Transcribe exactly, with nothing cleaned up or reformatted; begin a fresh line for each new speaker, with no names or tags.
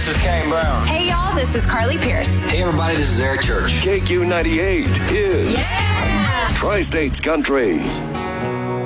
this is Kane Brown.
Hey, y'all, this is Carly Pierce.
Hey, everybody, this is Eric Church.
K Q ninety-eight is
Yeah!
Tri-States Country.